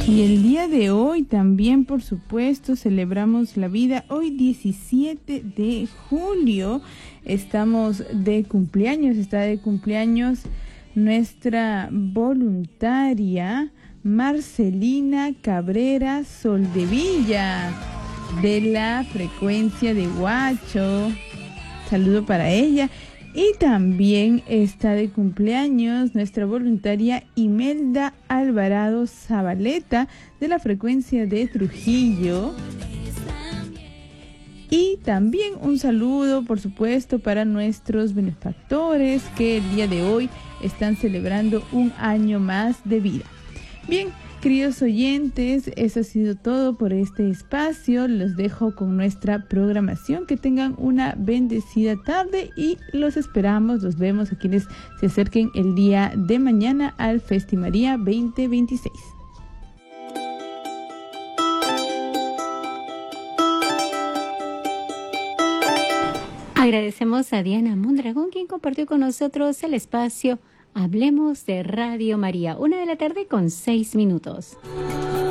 Y el día de hoy también, por supuesto, celebramos la vida. Hoy 17 de julio estamos de cumpleaños, está de cumpleaños nuestra voluntaria Marcelina Cabrera Soldevilla de la frecuencia de Huacho. Saludo para ella. Y también está de cumpleaños nuestra voluntaria Imelda Alvarado Zabaleta de la frecuencia de Trujillo. Y también un saludo, por supuesto, para nuestros benefactores que el día de hoy están celebrando un año más de vida. Bien, queridos oyentes, eso ha sido todo por este espacio. Los dejo con nuestra programación. Que tengan una bendecida tarde y los esperamos, los vemos a quienes se acerquen el día de mañana al Festimaría 2026. Agradecemos a Diana Mondragón, quien compartió con nosotros el espacio Hablemos de Radio María, 1:06 p.m.